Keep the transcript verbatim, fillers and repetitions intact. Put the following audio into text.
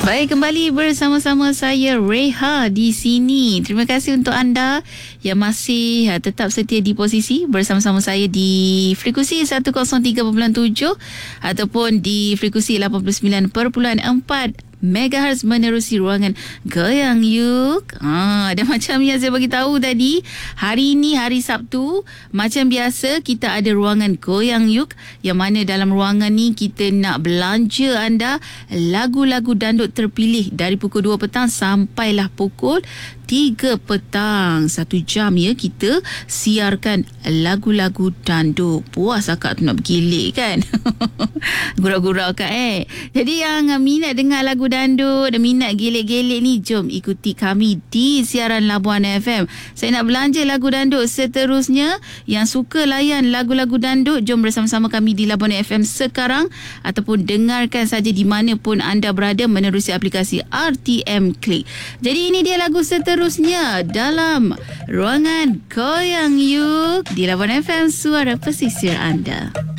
Baik, kembali bersama-sama saya Reha di sini. Terima kasih untuk anda yang masih uh, tetap setia di posisi bersama-sama saya di frekuensi seratus tiga perpuluhan tujuh ataupun di frekuensi lapan puluh sembilan perpuluhan empat megahertz menerusi ruangan Goyang Yuk. Ha, dan macam yang saya bagi tahu tadi, hari ini hari Sabtu, macam biasa kita ada ruangan Goyang Yuk, yang mana dalam ruangan ni kita nak belanja anda lagu-lagu dandut terpilih dari pukul dua petang sampailah pukul tiga petang. Satu jam ya kita siarkan lagu-lagu dandut. Puas akak tu nak bergilik kan. Gurau-gurau kak eh. Jadi yang minat dengar lagu dandut dan minat gelik-gelik ni, jom ikuti kami di siaran Labuan F M. Saya nak belanja lagu dandut seterusnya. Yang suka layan lagu-lagu dandut, jom bersama-sama kami di Labuan F M sekarang, ataupun dengarkan saja di mana pun anda berada menerusi aplikasi R T M Click. Jadi ini dia lagu seterusnya dalam ruangan Goyang Yuk di Labuan F M, suara pesisir anda.